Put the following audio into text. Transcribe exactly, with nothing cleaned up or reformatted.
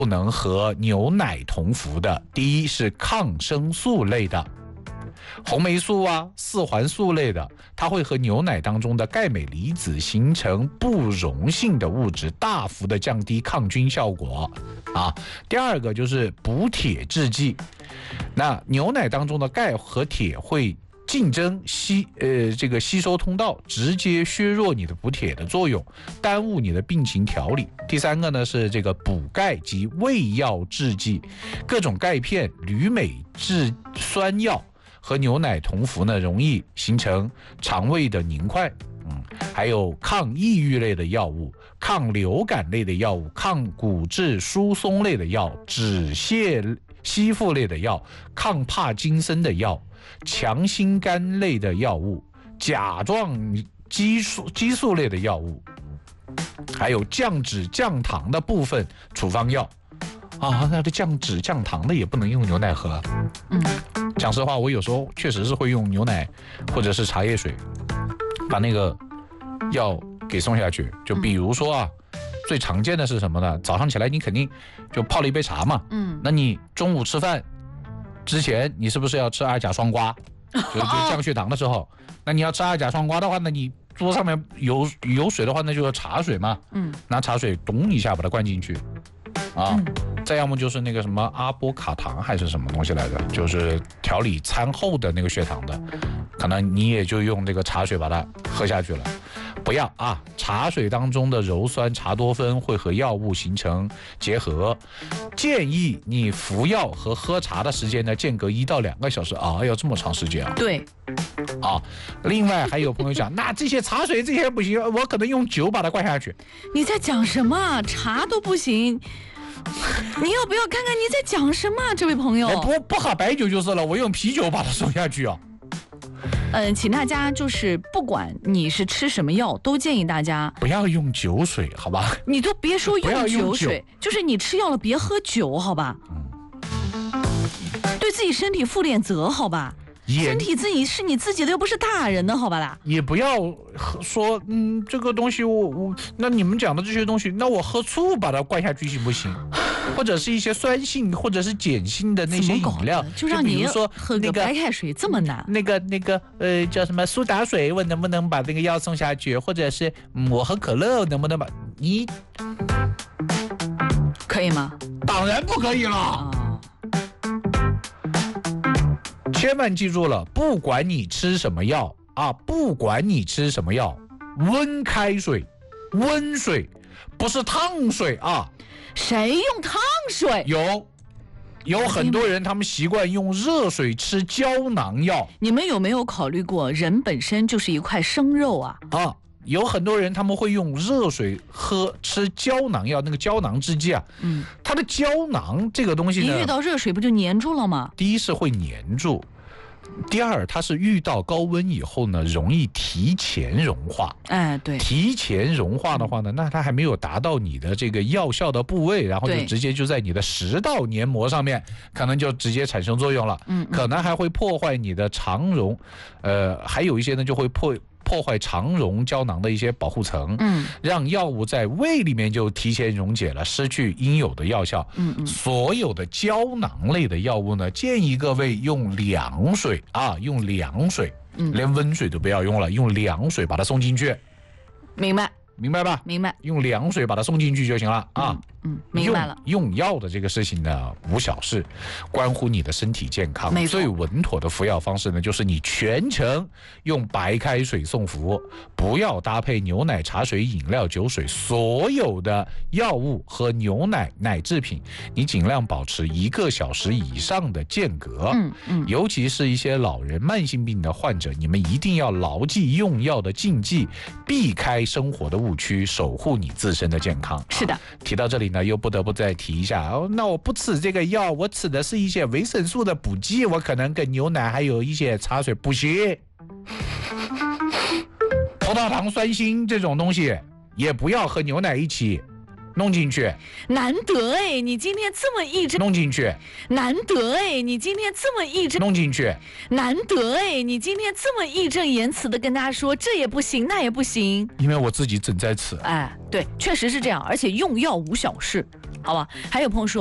不能和牛奶同服的，第一是抗生素类的，红霉素啊、四环素类的，它会和牛奶当中的钙镁离子形成不溶性的物质，大幅的降低抗菌效果啊。第二个就是补铁制剂，那牛奶当中的钙和铁会竞争吸呃这个吸收通道，直接削弱你的补铁的作用，耽误你的病情调理。第三个呢是这个补钙及胃药制剂，各种钙片、铝镁制酸药和牛奶同服呢，容易形成肠胃的凝块。嗯，还有抗抑郁类的药物、抗流感类的药物、抗骨质疏松类的药、止泻吸附类的药、抗帕金森的药、强心苷类的药物、甲状激素激素类的药物，还有降脂降糖的部分处方药啊。那这降脂降糖的也不能用牛奶喝。 嗯， 讲实话，我有时候确实是会用牛奶或者是茶叶水把那个药给送下去。就比如说啊，嗯、最常见的是什么呢？早上起来你肯定就泡了一杯茶嘛，嗯，那你中午吃饭之前你是不是要吃二甲双胍？就就降血糖的时候，那你要吃二甲双胍的话，那你桌上面有有水的话，那就是茶水嘛，嗯，拿茶水咚一下把它灌进去。啊，嗯、再要么就是那个什么阿波卡糖还是什么东西来着，就是调理餐后的那个血糖的，可能你也就用这个茶水把它喝下去了。不要啊，茶水当中的鞣酸茶多酚会和药物形成结合，建议你服药和喝茶的时间呢间隔一到两个小时啊，要这么长时间啊？ 对。 啊，另外还有朋友讲，那这些茶水这些不行，我可能用酒把它灌下去。 你在讲什么？茶都不行。你要不要看看你在讲什么，这位朋友？ 我不不喝白酒就是了，我用啤酒把它送下去啊。 嗯，请大家就是不管你是吃什么药，都建议大家不要用酒水，好吧？ 你都别说用酒水，就是你吃药了别喝酒，好吧？嗯，对自己身体负点责，好吧？身体自己是你自己的，又不是大人的，好吧啦？ 也不要说，嗯，这个东西我我，那你们讲的这些东西，那我喝醋把它灌下去行不行？或者是一些酸性或者是碱性的那些饮料， 就让你说喝个白开水这么难？ 那个那个呃叫什么苏打水，我能不能把那个药送下去？或者是、嗯、我喝可乐，能不能把你可以吗？ 当然不可以了。哦，千万记住了，不管你吃什么药啊，不管你吃什么药，温开水，温水，不是烫水啊。 谁用烫水？ 有，有很多人他们习惯用热水吃胶囊药。 你们有没有考虑过，人本身就是一块生肉啊？ 啊，有很多人他们会用热水喝吃胶囊药，那个胶囊制剂啊，嗯，它的胶囊这个东西呢， 一遇到热水不就粘住了吗？ 第一是会粘住，第二它是遇到高温以后呢，容易提前融化。 哎，对， 提前融化的话呢，那它还没有达到你的这个药效的部位，然后就直接就在你的食道黏膜上面，可能就直接产生作用了。嗯，可能还会破坏你的肠溶，呃，还有一些呢就会破。破坏肠溶胶囊的一些保护层，嗯，让药物在胃里面就提前溶解了，失去应有的药效。嗯嗯，所有的胶囊类的药物呢，建议各位用凉水啊，用凉水，嗯，连温水都不要用了，用凉水把它送进去。 明白。 明白吧？ 明白。 用凉水把它送进去就行了啊。 嗯，嗯，明白了。 用, 用药的这个事情呢，无小事，关乎你的身体健康。最稳妥的服药方式呢，就是你全程用白开水送服，不要搭配牛奶、茶水、饮料、酒水，所有的药物和牛奶奶制品，你尽量保持一个小时以上的间隔。嗯嗯，尤其是一些老人、慢性病的患者，你们一定要牢记用药的禁忌，避开生活的误区，守护你自身的健康。 是的， 啊、提到这里呢，又不得不再提一下、哦、那我不吃这个药，我吃的是一些维生素的补剂，我可能跟牛奶还有一些茶水不行。葡萄糖酸锌这种东西也不要和牛奶一起弄进去。 难得哎，你今天这么义正弄进去。 难得哎，你今天这么义正弄进去。 难得哎，你今天这么义正言辞的跟大家说这也不行那也不行， 因为我自己正在吃。 哎，对，确实是这样，而且用药无小事。 好吧？还有朋友说。